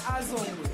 Azongwe.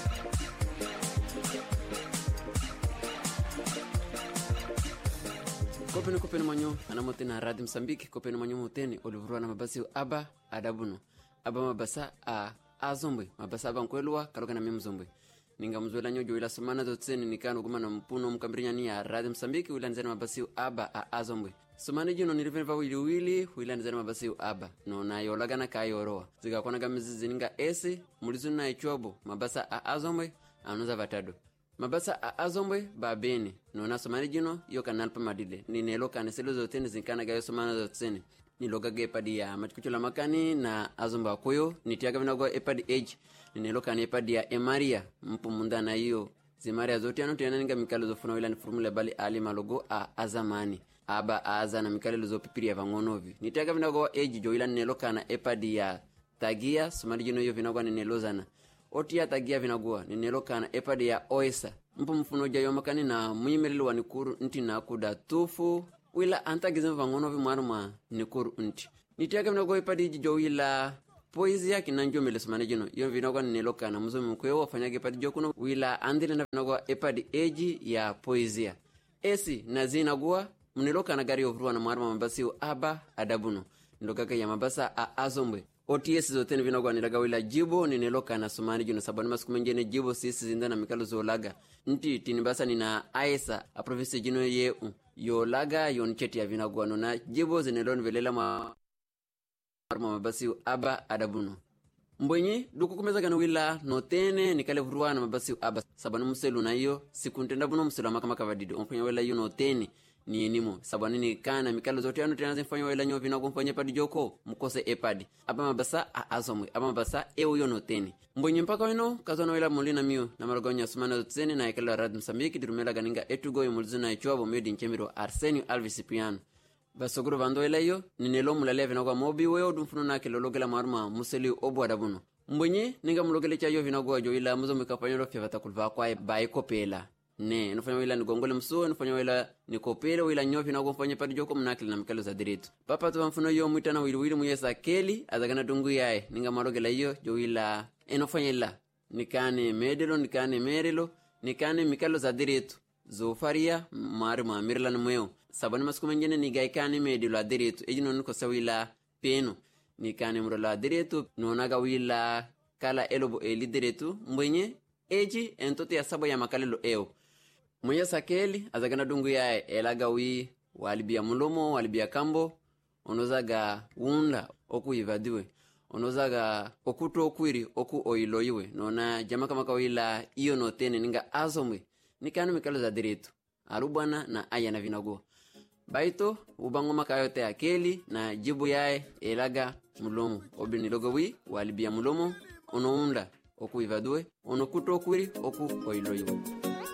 Kopeni manyo anamote na Radio Msambiki. Kopeni manyo muteni olivurwa na mabasi aba adabuno aba mabasa a Azombwe mabasa aba nkwelwa kaloka na mimzombwe ninga mzwela nyojo ila somana zotseni nikano guma na mpuno mkambrinya ni ya Radio Msambiki wila nzena mabasi aba a Azombwe somana jino nilivenva wili wila nzena mabasi aba no na yolagana kayoroa ziga kwana gamizizi ninga esi mulizu na ichobo mabasa a Azombwe anuza vatado mabasa a Azombwe babeni no na somana jino yo kanalpa madile ni nelo kaneselo zoteni zinkana gayo somana zotseni ni logaga epadi ya machikuchula makani na Azomba koyo nitiaga vinagwa epadi age ni loka ni epadi ya Emaria mpu munda na hiyo zimaria zote ano tena ninga mikalo zofuna wila ni formula bali ali malogo a azamani aba aza na mikalo zopipiri ya vangonovi nitiaga vinagwa age jo ila ni loka na epadi ya tagia sumari jino hiyo vinagwa ni nelozana otia tagia vinagwa ni neloka na epadi ya oesa mpu mfuno jayo makani na muimelelo wa nikuru nti na kuda tufu wila antagiza vangonovi maruma nikuru nti nitiaga vinago ipadi jijo wila poesia kinanjo mele sumane jino iyo vinago niloka na mzomi mkweo wafanyage ipadi jokuno wila andile na vinago ipadi eji ya poesia esi na zinagua mniloka na gari ovruwa na maruma mabasi aba adabuno nilokaka ya mabasa a Azombwe OTS zoteni vinago nilaga wila jibo niloka na sumane jino sabani masiku menjene jibo sisi zinda na mikalo zolaga nti tinibasa nina aesa a province jino ye yolaga yoncheti ya vinaguano na jibo zineloni velela mabasi aba adabuno mbwenye duku kumeza gano wila notene nikale vuruwa na mabasi aba sabani muselu na iyo siku ntenda buno muselu wa makamaka vadido mfanya wila yu notene ni enimo sabani ni kana mikalo zote yano tena zimfanya wila nyo vinagu mfanya padi joko mkose epadi aba mabasa a Azombwe aba mabasa ewe yo notene mbwenye mpaka wino kazona wila mulina miyo na maragonya sumana zotsene na ekala Radio Msambiki dirumela ganinga etugo yumulizina ichwabo medi nchemiro Arsenio Alves Piano basogoro vando ela yo ninelo mulalea vinagwa mobi weo dumfuno na kelologela maruma museli obu adabuno mbwenye ninga mulogele chayo vinagwa jo ila muzo mikapanyoro fyavata kulva kwa bae kopela ne nufanya wila nigongole msuo nufanya wila nikopele wila nyofi na kumfanya padi joko mnakili na mikalo za diretu papa tuwa mfuno yo mwita na wili muyesa keli azagana dungu yae ninga marogela yo jo ila enofanya ila nikane medelo nikane merelo nikane mikalo za diretu zofaria maruma mirla na mweo sabani masiku menjene nigaikane medelo a diretu ejino niko sa wila peno nikane mrola a diretu nonaga wila kala elobo eli diretu mbwenye eji entote ya sabo ya makalelo eo mwenye sakeli azagana dungu yae elaga wi walibia mulomo walibia kambo onozaga unda oku ivadiwe onozaga okuto okwiri oku oiloiwe nona jama kama kawila iyo notene ninga Azombwe nikanu mikalo za diretu arubana na aya na vinago baito ubango makayote akeli na jibu yae elaga mulomo obini logo wi walibia mulomo onounda oku ivadiwe onokuto okwiri oku oiloiwe